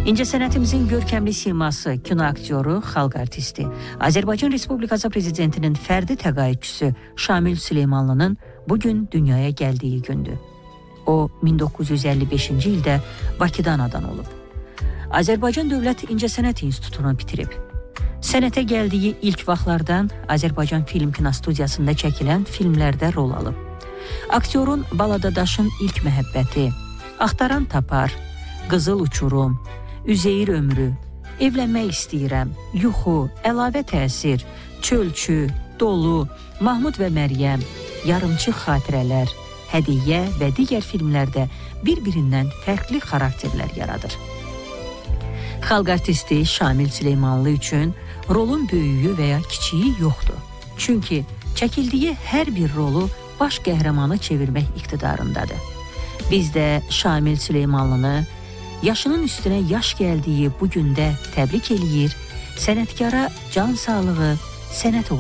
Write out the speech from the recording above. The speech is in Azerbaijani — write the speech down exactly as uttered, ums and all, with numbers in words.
İncəsənətimizin görkəmli siması, kino aktyoru, xalq artisti, Azərbaycan Respublikası Prezidentinin fərdi təqaüdçüsü Şamil Süleymanlının bugün dünyaya gəldiyi gündür. O, min doqquz yüz əlli beşinci ildə Bakıda anadan olub. Azərbaycan Dövlət İncəsənət İnstitutunu bitirib. Sənətə gəldiyi ilk vaxtlardan Azərbaycan Film Kinostudiyasında çəkilən filmlərdə rol alıb. Aktyorun Baladadaşın ilk məhəbbəti, Axtaran tapar, Qızıl uçurum, Üzeyir ömrü, Evlənmək istəyirəm, Yuxu, Əlavə təsir, Çölçü, Dolu, Mahmud və Məryəm, Yarımçı xatirələr, Hədiyyə və digər filmlərdə bir-birindən fərqli xarakterlər yaradır. Xalq artisti Şamil Süleymanlı üçün rolun böyüyü və ya kiçiyi yoxdur. Çünki çəkildiyi hər bir rolu baş qəhrəmanı çevirmək iqtidarındadır. Biz də Şamil Süleymanlını yaşının üstünə yaş gəldiyi bu gündə təbrik eləyir, sənətkara can sağlığı, sənət